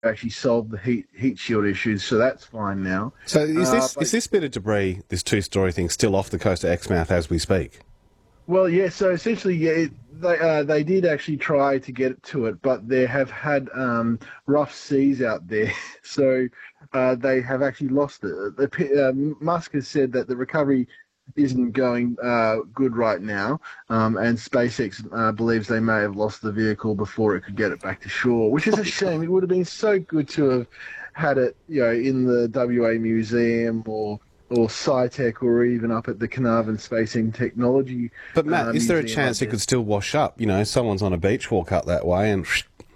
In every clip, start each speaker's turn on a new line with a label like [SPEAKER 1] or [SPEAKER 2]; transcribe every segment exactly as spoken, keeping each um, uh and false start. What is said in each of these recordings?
[SPEAKER 1] actually solved the heat heat shield issues, so that's fine now.
[SPEAKER 2] So is
[SPEAKER 1] Uh,
[SPEAKER 2] this
[SPEAKER 1] but-
[SPEAKER 2] is this bit of debris, this two-story thing, still off the coast of Exmouth as we speak?
[SPEAKER 1] Well, yeah. So essentially, yeah, it, they uh, they did actually try to get to it, but they have had um, rough seas out there, so uh, they have actually lost it. The, uh, Musk has said that the recovery isn't going uh, good right now, um, and SpaceX uh, believes they may have lost the vehicle before it could get it back to shore, which is a shame. It would have been so good to have had it, you know, in the W A Museum or or SciTech, or even up at the Carnarvon Space and Technology.
[SPEAKER 2] But Matt,
[SPEAKER 1] uh,
[SPEAKER 2] is there a
[SPEAKER 1] museum
[SPEAKER 2] chance
[SPEAKER 1] up
[SPEAKER 2] it
[SPEAKER 1] there.
[SPEAKER 2] could still wash up? You know, someone's on a beach walk up that way and...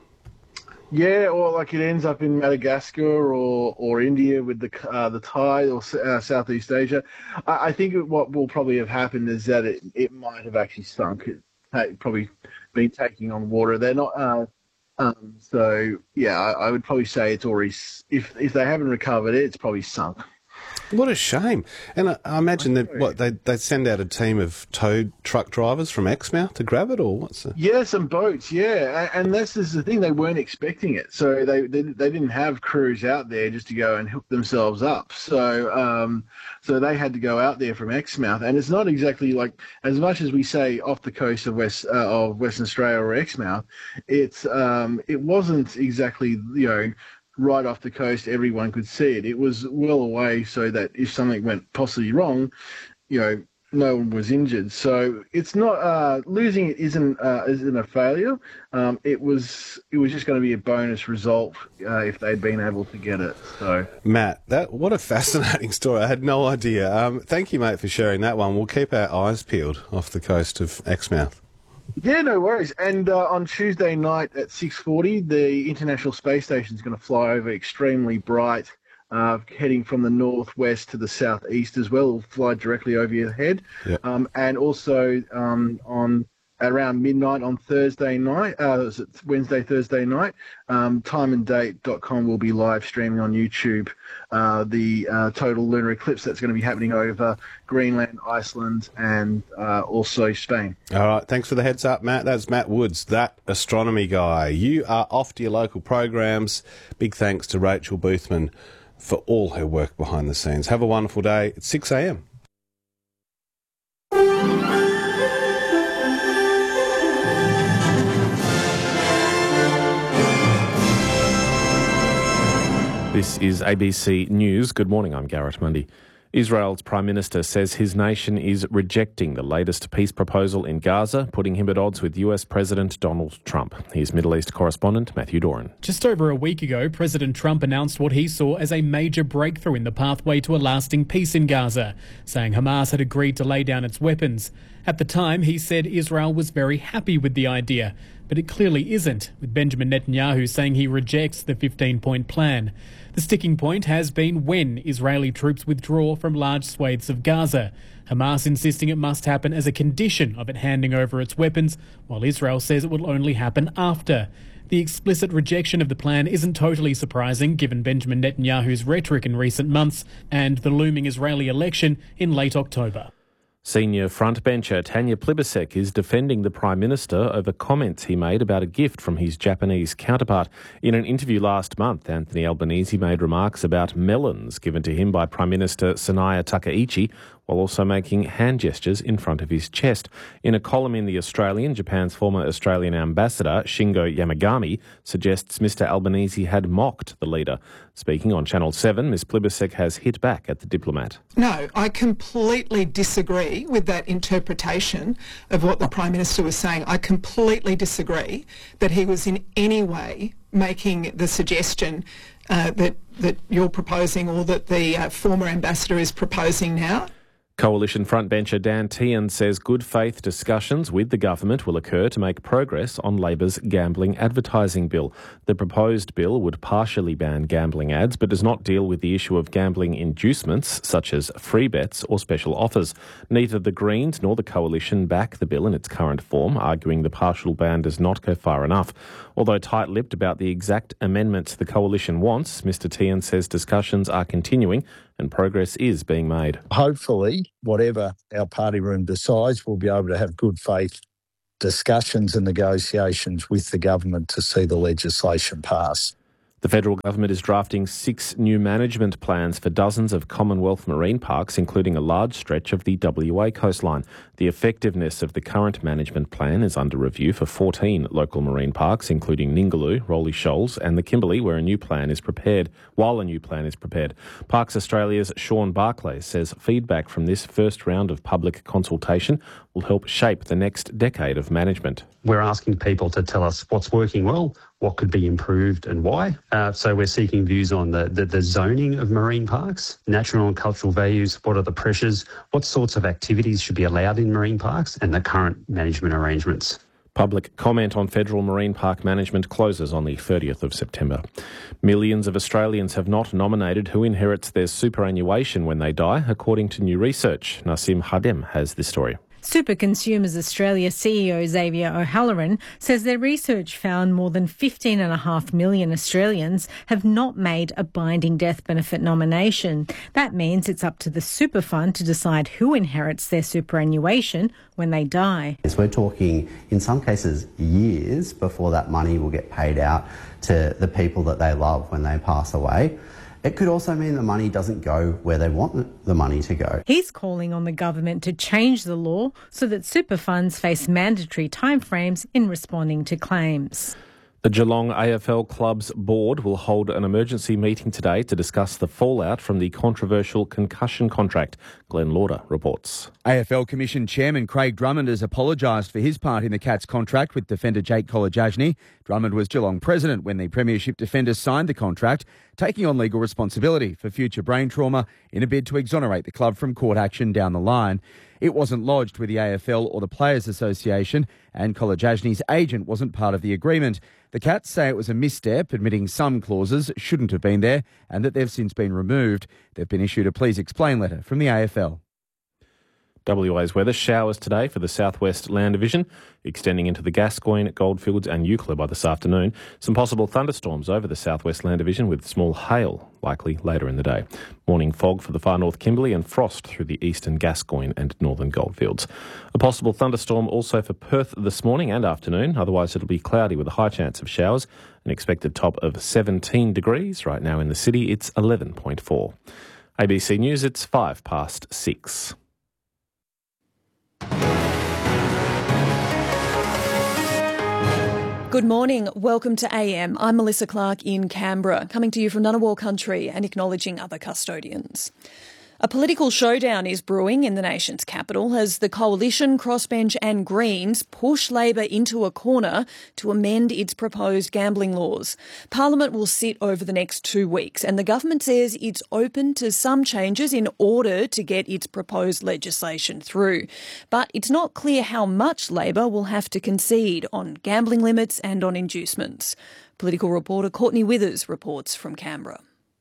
[SPEAKER 1] Yeah, or like it ends up in Madagascar or, or India with the uh, the tide, or uh, Southeast Asia. I, I think what will probably have happened is that it, it might have actually sunk. It had probably been taking on water. They're not. Uh, um, so yeah, I, I would probably say it's already. If if they haven't recovered it, it's probably sunk.
[SPEAKER 2] What a shame. And I, I imagine that, what, they they send out a team of tow truck drivers from Exmouth to grab it, or what's the...
[SPEAKER 1] Yeah, some boats, yeah. And, and this is the thing, they weren't expecting it. So they, they they didn't have crews out there just to go and hook themselves up. So um, so they had to go out there from Exmouth. And it's not exactly like, as much as we say off the coast of West uh, of Western Australia or Exmouth, it's um, it wasn't exactly, you know, right off the coast, everyone could see it. It was well away so that if something went possibly wrong, you know, no one was injured. So it's not uh, losing it isn't uh, isn't a failure. Um, it was it was just going to be a bonus result uh, if they'd been able to get it. So
[SPEAKER 2] Matt, that what a fascinating story. I had no idea. Um, thank you, mate, for sharing that one. We'll keep our eyes peeled off the coast of Exmouth.
[SPEAKER 1] yeah, no worries. And uh, on Tuesday night at six forty, the International Space Station is going to fly over extremely bright, uh, heading from the northwest to the southeast as well. It'll fly directly over your head.
[SPEAKER 2] Yeah.
[SPEAKER 1] Um, and also um, on around midnight on Thursday night, uh, Wednesday, Thursday night, um, time and date dot com will be live streaming on YouTube uh, the uh, total lunar eclipse that's going to be happening over Greenland, Iceland, and uh, also Spain.
[SPEAKER 2] All right, thanks for the heads up, Matt. That's Matt Woods, that astronomy guy. You are off to your local programs. Big thanks to Rachel Boothman for all her work behind the scenes. Have a wonderful day. It's six a.m.
[SPEAKER 3] This is A B C News. Good morning, I'm Garrett Mundy. Israel's Prime Minister says his nation is rejecting the latest peace proposal in Gaza, putting him at odds with U S President Donald Trump. Here's Middle East correspondent Matthew Doran.
[SPEAKER 4] Just over a week ago, President Trump announced what he saw as a major breakthrough in the pathway to a lasting peace in Gaza, saying Hamas had agreed to lay down its weapons. At the time, he said Israel was very happy with the idea, but it clearly isn't, with Benjamin Netanyahu saying he rejects the fifteen-point plan. The sticking point has been when Israeli troops withdraw from large swathes of Gaza, Hamas insisting it must happen as a condition of it handing over its weapons, while Israel says it will only happen after. The explicit rejection of the plan isn't totally surprising given Benjamin Netanyahu's rhetoric in recent months and the looming Israeli election in late October.
[SPEAKER 3] Senior frontbencher Tanya Plibersek is defending the Prime Minister over comments he made about a gift from his Japanese counterpart. In an interview last month, Anthony Albanese made remarks about melons given to him by Prime Minister Sanaya Takaichi, while also making hand gestures in front of his chest. In a column in The Australian, Japan's former Australian ambassador, Shingo Yamagami, suggests Mister Albanese had mocked the leader. Speaking on Channel seven, Miz Plibersek has hit back at the diplomat.
[SPEAKER 5] No, I completely disagree with that interpretation of what the Prime Minister was saying. I completely disagree that he was in any way making the suggestion uh, that, that you're proposing or that the uh, former ambassador is proposing now.
[SPEAKER 3] Coalition frontbencher Dan Tehan says good faith discussions with the government will occur to make progress on Labor's gambling advertising bill. The proposed bill would partially ban gambling ads but does not deal with the issue of gambling inducements such as free bets or special offers. Neither the Greens nor the Coalition back the bill in its current form, arguing the partial ban does not go far enough. Although tight-lipped about the exact amendments the Coalition wants, Mister Tehan says discussions are continuing and progress is being made.
[SPEAKER 6] Hopefully, whatever our party room decides, we'll be able to have good faith discussions and negotiations with the government to see the legislation pass.
[SPEAKER 3] The federal government is drafting six new management plans for dozens of Commonwealth marine parks, including a large stretch of the W A coastline. The effectiveness of the current management plan is under review for fourteen local marine parks, including Ningaloo, Rolly Shoals and the Kimberley, where a new plan is prepared, while a new plan is prepared. Parks Australia's Sean Barclay says feedback from this first round of public consultation will help shape the next decade of management.
[SPEAKER 7] We're asking people to tell us what's working well, what could be improved and why. Uh, so we're seeking views on the, the, the zoning of marine parks, natural and cultural values, what are the pressures, what sorts of activities should be allowed in marine parks, and the current management arrangements.
[SPEAKER 3] Public comment on federal marine park management closes on the thirtieth of September. Millions of Australians have not nominated who inherits their superannuation when they die, according to new research. Nassim Hadem has this story.
[SPEAKER 8] Super Consumers Australia C E O Xavier O'Halloran says their research found more than fifteen point five million Australians have not made a binding death benefit nomination. That means it's up to the super fund to decide who inherits their superannuation when they die.
[SPEAKER 9] We're talking, in some cases, years before that money will get paid out to the people that they love when they pass away. It could also mean the money doesn't go where they want the money to go.
[SPEAKER 8] He's calling on the government to change the law so that super funds face mandatory timeframes in responding to claims.
[SPEAKER 3] The Geelong A F L Club's board will hold an emergency meeting today to discuss the fallout from the controversial concussion contract. Glenn Lauder reports.
[SPEAKER 10] A F L Commission Chairman Craig Drummond has apologised for his part in the Cats contract with defender Jake Kolodjasny. Drummond was Geelong president when the Premiership defender signed the contract, taking on legal responsibility for future brain trauma in a bid to exonerate the club from court action down the line. It wasn't lodged with the A F L or the Players Association, and Kolodjasny's agent wasn't part of the agreement. The Cats say it was a misstep, admitting some clauses shouldn't have been there and that they've since been removed. They've been issued a please explain letter from the A F L.
[SPEAKER 3] W A's weather: showers today for the southwest land division, extending into the Gascoyne, Goldfields and Eucla by this afternoon. Some possible thunderstorms over the southwest land division with small hail likely later in the day. Morning fog for the far north Kimberley and frost through the eastern Gascoyne and northern Goldfields. A possible thunderstorm also for Perth this morning and afternoon. Otherwise it'll be cloudy with a high chance of showers. An expected top of seventeen degrees. Right now in the city it's eleven point four. A B C News, it's five past six.
[SPEAKER 11] Good morning. Welcome to A M. I'm Melissa Clark in Canberra, coming to you from Ngunnawal country and acknowledging other custodians. A political showdown is brewing in the nation's capital as the Coalition, Crossbench and Greens push Labor into a corner to amend its proposed gambling laws. Parliament will sit over the next two weeks and the government says it's open to some changes in order to get its proposed legislation through. But it's not clear how much Labor will have to concede on gambling limits and on inducements. Political reporter Courtney Withers reports from Canberra.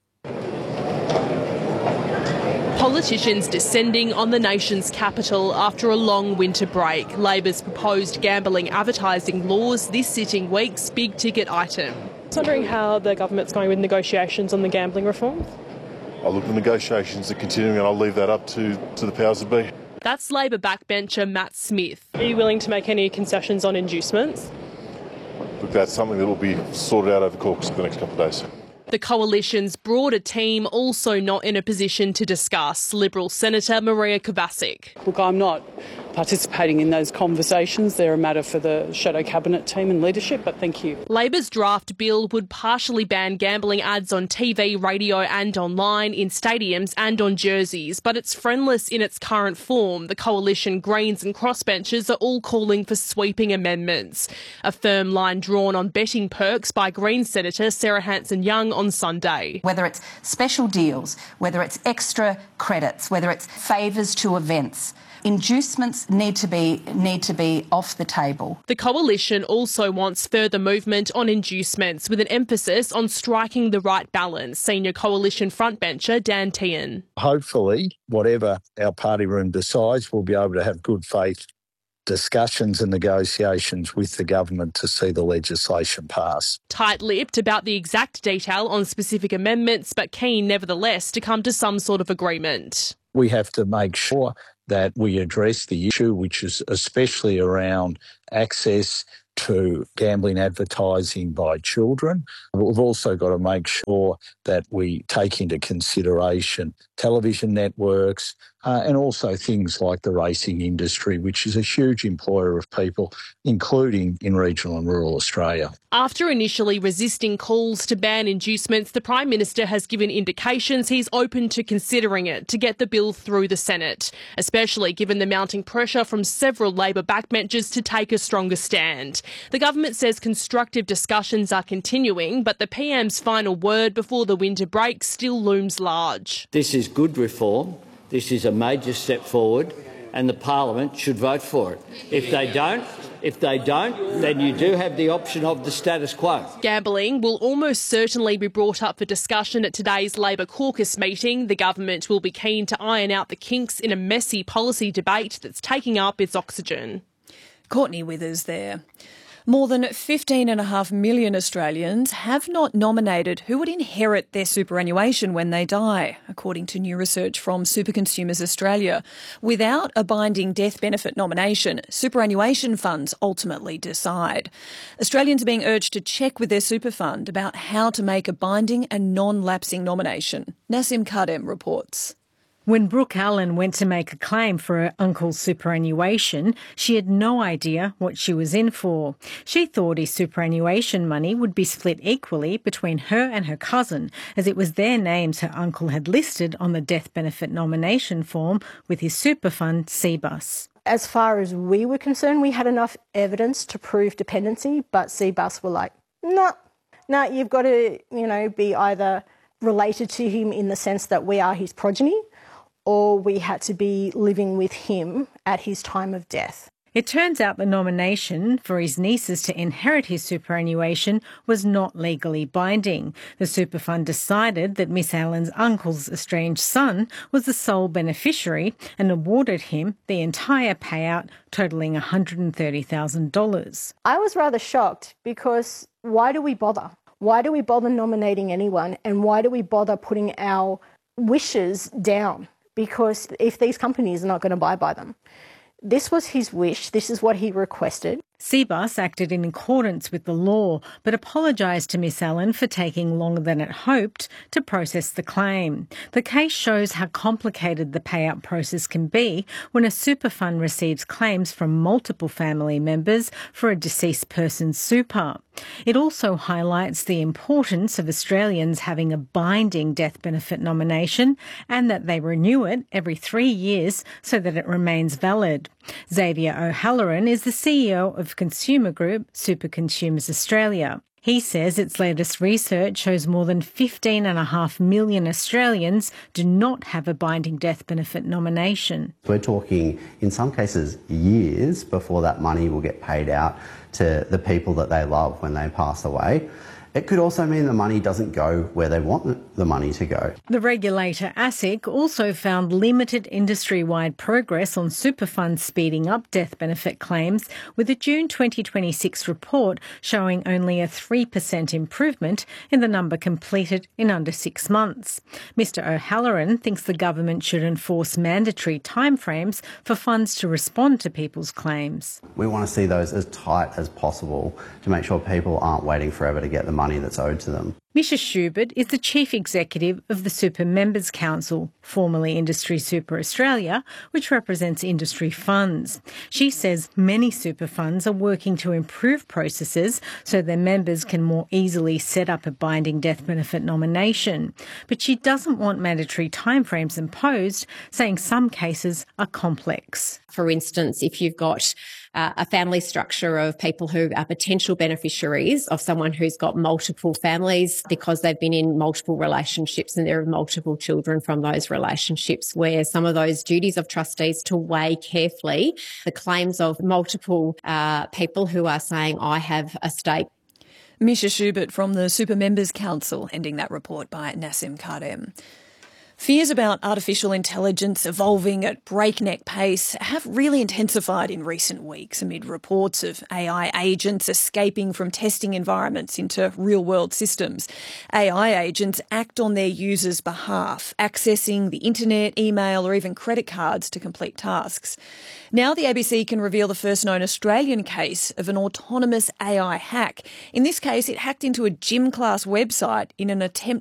[SPEAKER 12] Politicians descending on the nation's capital after a long winter break. Labor's proposed gambling advertising laws this sitting week's big ticket item.
[SPEAKER 13] I was wondering how the government's going with negotiations on the gambling reform.
[SPEAKER 14] Oh, look, the negotiations are continuing and I'll leave that up to, to the powers that be.
[SPEAKER 12] That's Labor backbencher Matt Smith.
[SPEAKER 13] Are you willing to make any concessions on inducements?
[SPEAKER 14] Look, that's something that will be sorted out over the course of the next couple of days.
[SPEAKER 12] The Coalition's broader team also not in a position to discuss. Liberal Senator Maria Kovacic.
[SPEAKER 15] Look, I'm not participating in those conversations. They're a matter for the Shadow Cabinet team and leadership, but thank you.
[SPEAKER 12] Labor's draft bill would partially ban gambling ads on T V, radio and online, in stadiums and on jerseys, but it's friendless in its current form. The Coalition, Greens and Crossbenchers are all calling for sweeping amendments. A firm line drawn on betting perks by Greens Senator Sarah Hanson-Young on Sunday.
[SPEAKER 16] Whether it's special deals, whether it's extra credits, whether it's favours to events, inducements need to be need to be off the table.
[SPEAKER 12] The Coalition also wants further movement on inducements with an emphasis on striking the right balance. Senior Coalition frontbencher Dan Tehan.
[SPEAKER 6] Hopefully, whatever our party room decides, we'll be able to have good faith discussions and negotiations with the government to see the legislation pass.
[SPEAKER 12] Tight-lipped about the exact detail on specific amendments, but keen nevertheless to come to some sort of agreement.
[SPEAKER 6] We have to make sure that we address the issue, which is especially around access to gambling advertising by children. We've also got to make sure that we take into consideration television networks uh, and also things like the racing industry, which is a huge employer of people, including in regional and rural Australia.
[SPEAKER 12] After initially resisting calls to ban inducements, the Prime Minister has given indications he's open to considering it to get the bill through the Senate, especially given the mounting pressure from several Labor backbenchers to take a stronger stand. The government says constructive discussions are continuing, but the P M's final word before the winter break still looms large.
[SPEAKER 17] This is good reform. This is a major step forward, and the Parliament should vote for it. If they don't, If they don't, then you do have the option of the status quo.
[SPEAKER 12] Gambling will almost certainly be brought up for discussion at today's Labor caucus meeting. The government will be keen to iron out the kinks in a messy policy debate that's taking up its oxygen.
[SPEAKER 11] Courtney Withers there. More than fifteen point five million Australians have not nominated who would inherit their superannuation when they die, according to new research from Super Consumers Australia. Without a binding death benefit nomination, superannuation funds ultimately decide. Australians are being urged to check with their super fund about how to make a binding and non-lapsing nomination. Nassim Kadem reports.
[SPEAKER 8] When Brooke Allen went to make a claim for her uncle's superannuation, she had no idea what she was in for. She thought his superannuation money would be split equally between her and her cousin, as it was their names her uncle had listed on the death benefit nomination form with his super fund, Cbus.
[SPEAKER 18] As far as we were concerned, we had enough evidence to prove dependency, but Cbus were like, no, nah, no, nah, you've got to, you know, be either related to him in the sense that we are his progeny, or we had to be living with him at his time of death.
[SPEAKER 8] It turns out the nomination for his nieces to inherit his superannuation was not legally binding. The super fund decided that Miss Allen's uncle's estranged son was the sole beneficiary and awarded him the entire payout, totalling one hundred thirty thousand dollars.
[SPEAKER 18] I was rather shocked because why do we bother? Why do we bother nominating anyone, and why do we bother putting our wishes down? Because if these companies are not going to buy by them. This was his wish. This is what he requested.
[SPEAKER 8] Cbus acted in accordance with the law, but apologised to Miss Allen for taking longer than it hoped to process the claim. The case shows how complicated the payout process can be when a super fund receives claims from multiple family members for a deceased person's super. It also highlights the importance of Australians having a binding death benefit nomination and that they renew it every three years so that it remains valid. Xavier O'Halloran is the C E O of consumer group Super Consumers Australia. He says its latest research shows more than fifteen point five million Australians do not have a binding death benefit nomination.
[SPEAKER 9] We're talking, in some cases, years before that money will get paid out to the people that they love when they pass away. It could also mean the money doesn't go where they want the money to go.
[SPEAKER 8] The regulator ASIC also found limited industry-wide progress on super funds speeding up death benefit claims, with a June twenty twenty-six report showing only a three percent improvement in the number completed in under six months. Mister O'Halloran thinks the government should enforce mandatory timeframes for funds to respond to people's claims.
[SPEAKER 9] We want to see those as tight as possible to make sure people aren't waiting forever to get the money that's owed to them.
[SPEAKER 8] Misha Schubert is the Chief Executive of the Super Members Council, formerly Industry Super Australia, which represents industry funds. She says many super funds are working to improve processes so their members can more easily set up a binding death benefit nomination. But she doesn't want mandatory timeframes imposed, saying some cases are complex.
[SPEAKER 19] For instance, if you've got uh, a family structure of people who are potential beneficiaries of someone who's got multiple families because they've been in multiple relationships and there are multiple children from those relationships, where some of those duties of trustees to weigh carefully the claims of multiple uh, people who are saying, I have a stake.
[SPEAKER 11] Misha Schubert from the Super Members Council, ending that report by Nassim Kadem. Fears about artificial intelligence evolving at breakneck pace have really intensified in recent weeks amid reports of A I agents escaping from testing environments into real-world systems. A I agents act on their users' behalf, accessing the internet, email or even credit cards to complete tasks. Now the A B C can reveal the first known Australian case of an autonomous A I hack. In this case, it hacked into a gym class website in an attempt